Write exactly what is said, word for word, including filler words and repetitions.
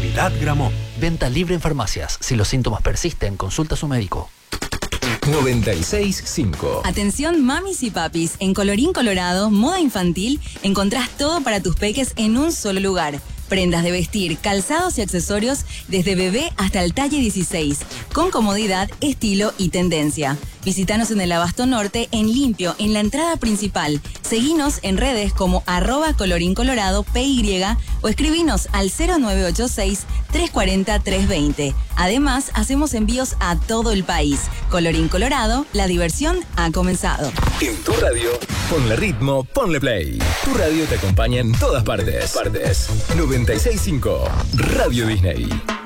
Calidad Gramont. Venta libre en farmacias. Si los síntomas persisten, consulta a su médico. noventa y seis punto cinco. Atención mamis y papis, en Colorín Colorado, moda infantil, encontrás todo para tus peques en un solo lugar. Prendas de vestir, calzados y accesorios desde bebé hasta el talle dieciséis, con comodidad, estilo y tendencia. Visítanos en el Abasto Norte, en Limpio, en la entrada principal. Seguinos en redes como arroba Colorín Colorado P Y o escribinos al cero nueve ocho seis, tres cuatro cero, tres dos cero. Además, hacemos envíos a todo el país. Colorín Colorado, la diversión ha comenzado. En tu radio, ponle ritmo, ponle play. Tu radio te acompaña en todas partes. Partes. noventa y seis punto cinco. Radio Disney.